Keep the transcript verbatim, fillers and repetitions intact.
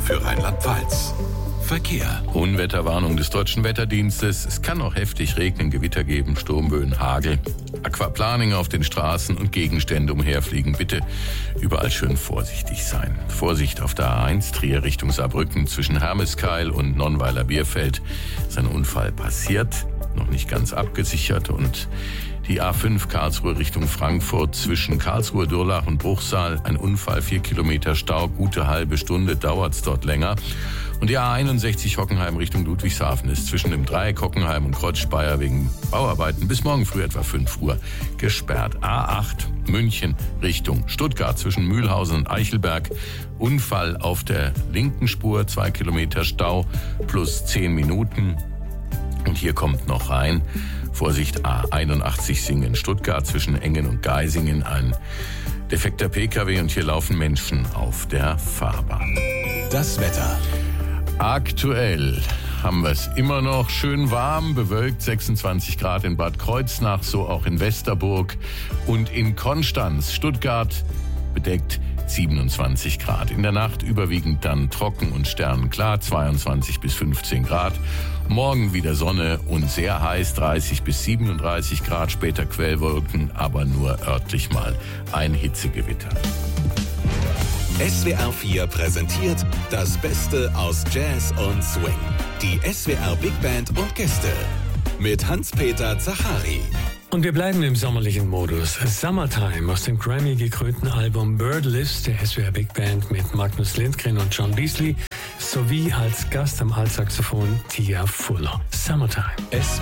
für Rheinland-Pfalz. Verkehr. Unwetterwarnung des Deutschen Wetterdienstes. Es kann auch heftig regnen, Gewitter geben, Sturmböen, Hagel. Aquaplaning auf den Straßen und Gegenstände umherfliegen. Bitte überall schön vorsichtig sein. Vorsicht auf der A eins, Trier Richtung Saarbrücken zwischen Hermeskeil und Nonnweiler-Bierfeld. Ist ein Unfall passiert, noch nicht ganz abgesichert, und die A fünf Karlsruhe Richtung Frankfurt zwischen Karlsruhe, Durlach und Bruchsal. Ein Unfall, vier Kilometer Stau, gute halbe Stunde dauert's dort länger. Und die A einundsechzig Hockenheim Richtung Ludwigshafen ist zwischen dem Dreieck Hockenheim und Kreuzspeyer wegen Bauarbeiten bis morgen früh etwa fünf Uhr gesperrt. A acht München Richtung Stuttgart zwischen Mühlhausen und Eichelberg. Unfall auf der linken Spur, zwei Kilometer Stau plus zehn Minuten. Und hier kommt noch rein, Vorsicht, A einundachtzig Singen Stuttgart zwischen Engen und Geisingen, ein defekter P K W, und hier laufen Menschen auf der Fahrbahn. Das Wetter. Aktuell haben wir es immer noch schön warm, bewölkt, sechsundzwanzig Grad in Bad Kreuznach, so auch in Westerburg und in Konstanz. Stuttgart bedeckt siebenundzwanzig Grad. In der Nacht überwiegend dann trocken und sternenklar, zweiundzwanzig bis fünfzehn Grad. Morgen wieder Sonne und sehr heiß, dreißig bis siebenunddreißig Grad, später Quellwolken, aber nur örtlich mal ein Hitzegewitter. S W R vier präsentiert das Beste aus Jazz und Swing. Die S W R Big Band und Gäste mit Hans-Peter Zachari. Und wir bleiben im sommerlichen Modus. Summertime aus dem Grammy-gekrönten Album Birdless der S W R Big Band mit Magnus Lindgren und John Beasley sowie als Gast am Altsaxophon Tia Fuller. Summertime. S